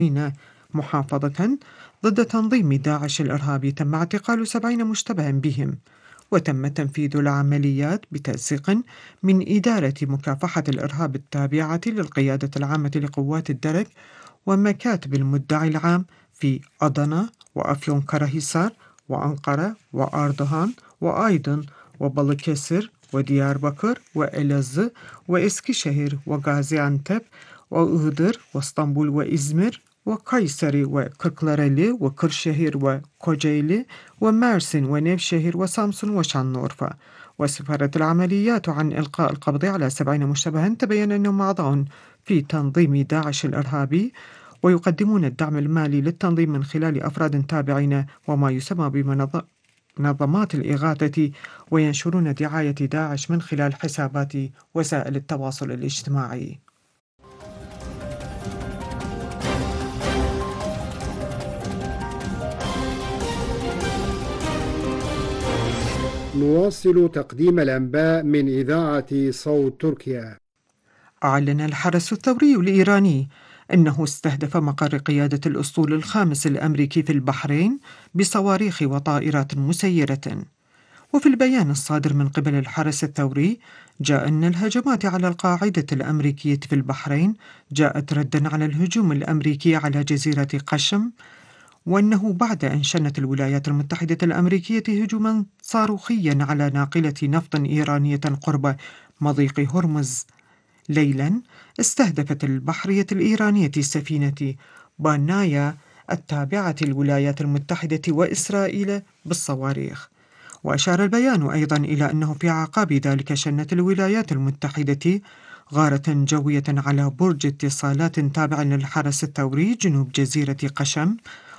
محافظة ضد تنظيم داعش الإرهابي تم اعتقال 70 مشتبها بهم، وتم تنفيذ العمليات بتنسيق من إدارة مكافحة الإرهاب التابعة للقيادة العامة لقوات الدرك ومكاتب المدعي العام في أضنا وأفيونكarahisar وأنقرة وأردوغان وأيضا وبالكسر وديار بكر وإلازığ وإسكişehir وغازي أنتب وإغدر واسطنبول وإزمر وقيصري وكركلارeli وكرشهير وكوجيلي ومارسن ونيفشهير وسامسون وشانورفا. وسفرت العمليات عن إلقاء القبض على 70 مشتبها تبين أنهم أعضاء في تنظيم داعش الإرهابي، ويقدمون الدعم المالي للتنظيم من خلال أفراد تابعين وما يسمى بمنظمات الإغاثة، وينشرون دعاية داعش من خلال حسابات وسائل التواصل الاجتماعي. نواصل تقديم الأنباء من إذاعة صوت تركيا. أعلن الحرس الثوري الإيراني أنه استهدف مقر قيادة الأسطول الخامس الأمريكي في البحرين بصواريخ وطائرات مسيرة. وفي البيان الصادر من قبل الحرس الثوري جاء أن الهجمات على القاعدة الأمريكية في البحرين جاءت ردًا على الهجوم الأمريكي على جزيرة قشم، وأنه بعد أن شنت الولايات المتحدة الأمريكية هجوما صاروخيا على ناقلة نفط إيرانية قرب مضيق هرمز ليلا، استهدفت البحرية الإيرانية سفينة بانايا التابعة للولايات المتحدة وإسرائيل بالصواريخ. وأشار البيان أيضا إلى أنه في أعقاب ذلك شنت الولايات المتحدة غارة جوية على برج اتصالات تابع للحرس الثوري جنوب جزيرة قشم،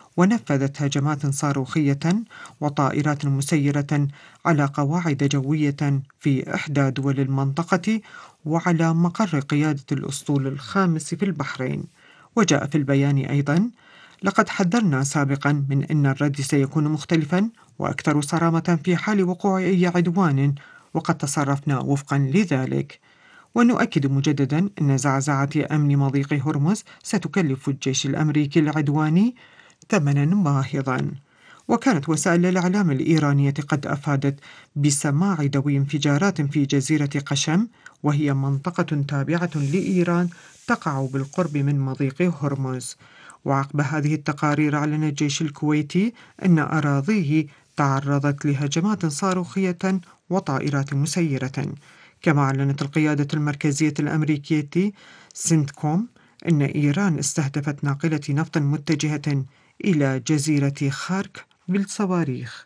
ونفذت هجمات صاروخية وطائرات مسيرة على قواعد جوية في إحدى دول المنطقة وعلى مقر قيادة الأسطول الخامس في البحرين. وجاء في البيان أيضا: لقد حذرنا سابقا من أن الرد سيكون مختلفا وأكثر صرامة في حال وقوع أي عدوان، وقد تصرفنا وفقا لذلك. ونؤكد مجددا أن زعزعة أمن مضيق هرمز ستكلف الجيش الأمريكي العدواني ثمنا باهظا. وكانت وسائل الإعلام الإيرانية قد أفادت بسماع دوي انفجارات في جزيرة قشم، وهي منطقة تابعة لإيران تقع بالقرب من مضيق هرمز. وعقب هذه التقارير أعلن الجيش الكويتي أن أراضيه تعرضت لهجمات صاروخية وطائرات مسيرة. كما أعلنت القيادة المركزية الأمريكية سنتكوم أن إيران استهدفت ناقلة نفط متجهة إلى جزيرة خارك بالصواريخ.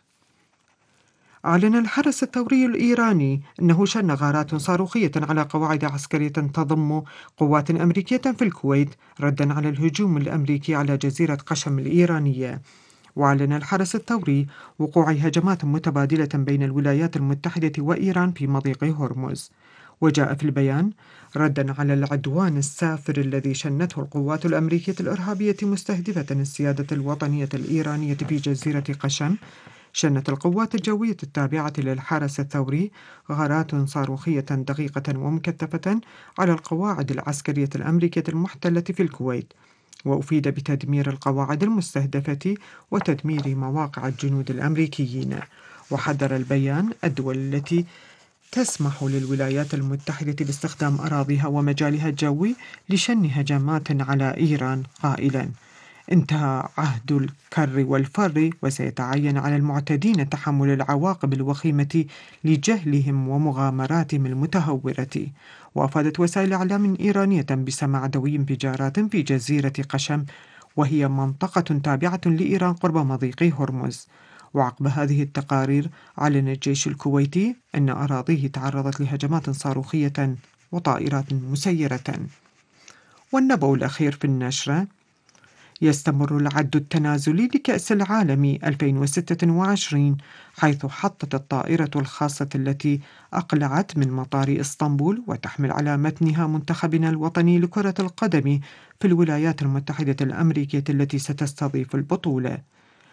أعلن الحرس الثوري الإيراني أنه شن غارات صاروخية على قواعد عسكرية تضم قوات أمريكية في الكويت ردًا على الهجوم الأمريكي على جزيرة قشم الإيرانية. وأعلن الحرس الثوري وقوع هجمات متبادلة بين الولايات المتحدة وإيران في مضيق هرمز. وجاء في البيان: ردًا على العدوان السافر الذي شنته القوات الأمريكية الإرهابية مستهدفة السيادة الوطنية الإيرانية في جزيرة قشم، شنت القوات الجوية التابعة للحرس الثوري غارات صاروخية دقيقة ومكثفة على القواعد العسكرية الأمريكية المحتلة في الكويت، وأفيد بتدمير القواعد المستهدفة وتدمير مواقع الجنود الأمريكيين. وحذر البيان الدول التي تسمح للولايات المتحدة باستخدام أراضيها ومجالها الجوي لشن هجمات على إيران قائلاً: انتهى عهد الكر والفر، وسيتعين على المعتدين تحمل العواقب الوخيمة لجهلهم ومغامراتهم المتهورة. وأفادت وسائل إعلام إيرانية بسماع دوي انفجارات في جزيرة قشم، وهي منطقة تابعة لإيران قرب مضيق هرمز. وعقب هذه التقارير أعلن الجيش الكويتي أن أراضيه تعرضت لهجمات صاروخية وطائرات مسيرة. والنبأ الأخير في النشرة: يستمر العد التنازلي لكأس العالم 2026، حيث حطت الطائرة الخاصة التي أقلعت من مطار إسطنبول وتحمل على متنها منتخبنا الوطني لكرة القدم في الولايات المتحدة الأمريكية التي ستستضيف البطولة.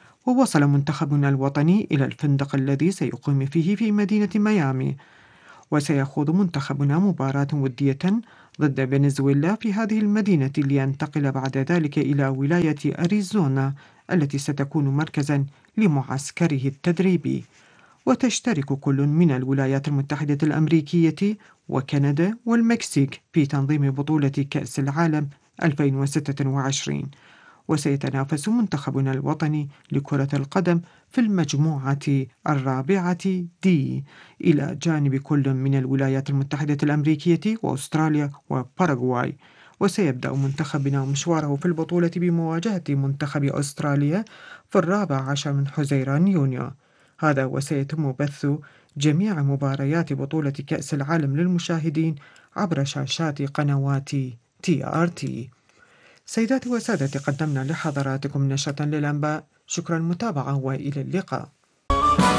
ووصل منتخبنا الوطني إلى الفندق الذي سيقيم فيه في مدينة ميامي، وسيخوض منتخبنا مباراة ودية ضد فنزويلا في هذه المدينة لينتقل بعد ذلك إلى ولاية أريزونا التي ستكون مركزا لمعسكره التدريبي. وتشترك كل من الولايات المتحدة الأمريكية وكندا والمكسيك في تنظيم بطولة كأس العالم 2026. وسيتنافس منتخبنا الوطني لكرة القدم في المجموعة الرابعة دي إلى جانب كل من الولايات المتحدة الأمريكية وأستراليا وباراغواي. وسيبدأ منتخبنا مشواره في البطولة بمواجهة منتخب أستراليا في 14 من حزيران يونيو هذا، وسيتم بث جميع مباريات بطولة كأس العالم للمشاهدين عبر شاشات قنوات TRT. سيداتي وسادتي، قدمنا لحضراتكم نشرة للأنباء. شكرا المتابعة وإلى اللقاء.